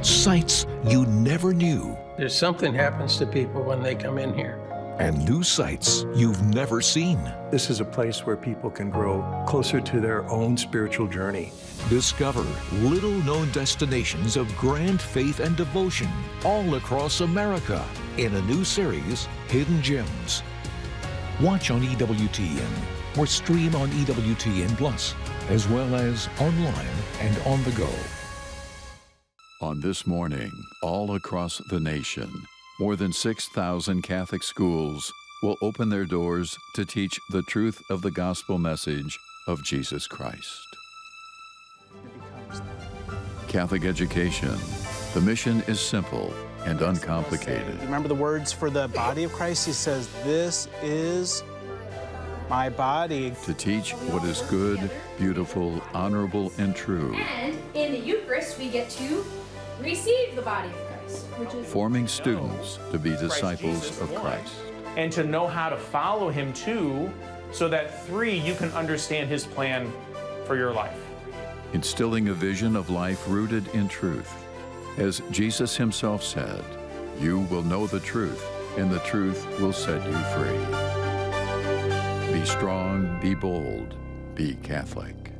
sights you never knew, There's something happens to people when they come in here. and new sights you've never seen. This is a place where people can grow closer to their own spiritual journey. Discover little-known destinations of grand faith and devotion all across America in a new series, Hidden Gems. Watch on EWTN or stream on EWTN Plus, as well as online and on the go. On this morning, all across the nation, more than 6,000 Catholic schools will open their doors to teach the truth of the gospel message of Jesus Christ. Catholic education. The mission is simple and uncomplicated. Remember the words for the body of Christ? He says, "This is my body." To teach what is good, beautiful, honorable, and true. And in the Eucharist, we get to receive the body of Christ, which is Forming students to be disciples of Christ. And to know how to follow him too, so that 3, you can understand his plan for your life. Instilling a vision of life rooted in truth. As Jesus himself said, "You will know the truth, and the truth will set you free." Be strong, be bold, be Catholic.